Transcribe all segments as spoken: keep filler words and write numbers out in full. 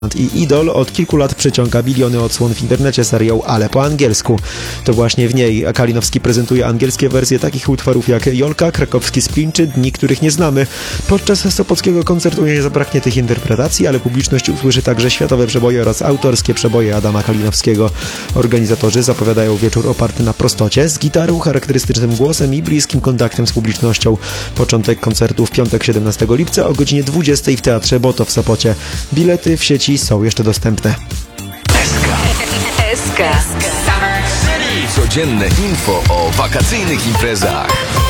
I Idol od kilku lat przyciąga biliony odsłon w internecie serią Ale po angielsku. To właśnie w niej Kalinowski prezentuje angielskie wersje takich utworów jak Jolka, Krakowski Sprint czy Dni, których nie znamy. Podczas sopockiego koncertu nie zabraknie tych interpretacji, ale publiczność usłyszy także światowe przeboje oraz autorskie przeboje Adama Kalinowskiego. Organizatorzy zapowiadają wieczór oparty na prostocie, z gitarą, charakterystycznym głosem i bliskim kontaktem z publicznością. Początek koncertu w piątek siedemnastego lipca o godzinie dwudziestej w Teatrze Boto w Sopocie. Bilety w sieci są jeszcze dostępne. S K. Codzienne info o wakacyjnych imprezach.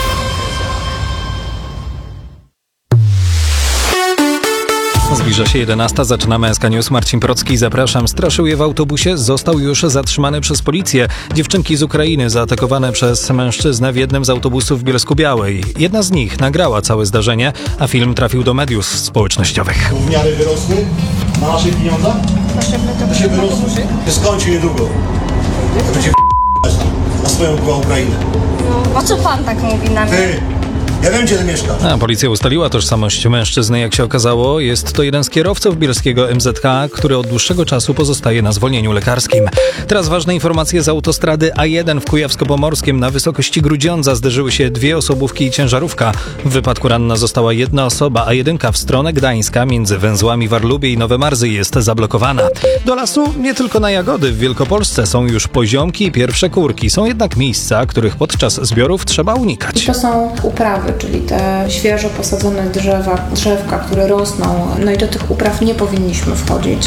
Zbliża się jedenasta, zaczynamy S K News. Marcin Procki, zapraszam. Straszył je w autobusie, został już zatrzymany przez policję. Dziewczynki z Ukrainy zaatakowane przez mężczyznę w jednym z autobusów w Bielsku-Białej. Jedna z nich nagrała całe zdarzenie, a film trafił do mediów społecznościowych. W miarę wyrosły na naszych pieniądzach? To się wyrosły. Się skończy niedługo. To będzie na swoją Ukrainę. No, po co pan tak mówi na mnie? Ty! Ja wiem, gdzie ty mieszkasz. A policja ustaliła tożsamość mężczyzny, jak się okazało. Jest to jeden z kierowców bielskiego M Z K, który od dłuższego czasu pozostaje na zwolnieniu lekarskim. Teraz ważne informacje z autostrady A jeden w Kujawsko-Pomorskim. Na wysokości Grudziądza zderzyły się dwie osobówki i ciężarówka. W wypadku ranna została jedna osoba, a jedynka w stronę Gdańska między węzłami Warlubie i Nowe Marzy jest zablokowana. Do lasu nie tylko na jagody. W Wielkopolsce są już poziomki i pierwsze kurki. Są jednak miejsca, których podczas zbiorów trzeba unikać. To są uprawy, czyli te świeżo posadzone drzewa, drzewka, które rosną. No i do tych upraw nie powinniśmy wchodzić.